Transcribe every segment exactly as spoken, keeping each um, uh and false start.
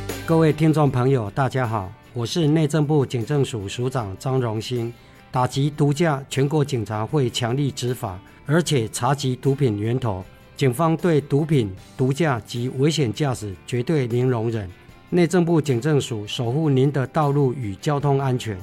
各位听众朋友大家好，我是内政部警政署署长张荣兴。打击毒驾，全国警察会强力执法，而且查缉毒品源头。警方对毒品、毒驾及危险驾驶绝对零容忍。内政部警政署守护您的道路与交通安全。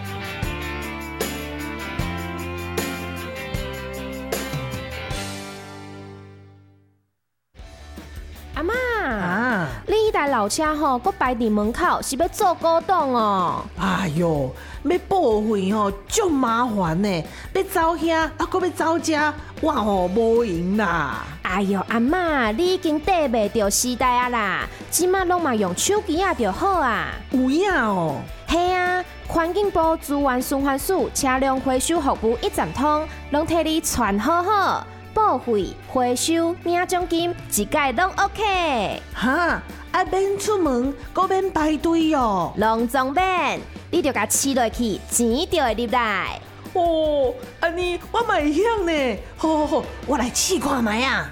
阿嬷啊， 你迄台老车吼，搁摆伫门口，是要做古董哦？ 哎哟，要报废吼，足麻烦呢。要走遐，啊，搁要走遮，我吼无闲啦。 哎哟，阿嬷，你已经跟袂着时代啊啦，即马拢嘛用手机啊就好啊。 有影哦。 嘿啊，环境部资源循环署车辆回收服务一站通，拢替你传好好。报废、回收、领奖金，一概拢 OK。 哈，啊免出门，搁免排队哦。 拢总免，你着甲饲落去，钱就会入来。 哦，安尼我嘛会晓呢。好好好，我来试看卖啊。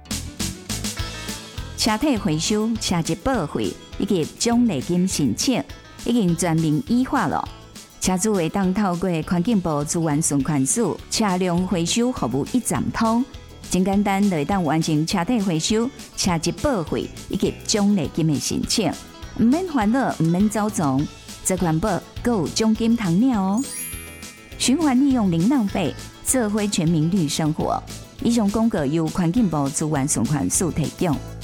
车体回收、车籍报废以及奖励金申请已经全面依法了。车主会当透过环境部资源循环署车辆回收服务一站通，真简单就会当完成车体回收、车籍报废以及奖励金的申请，唔免烦恼，唔免走总，这环保还有奖金通领哦。循环利用零浪费，做回全民绿生活。以上广告由环境部资源循环署提供。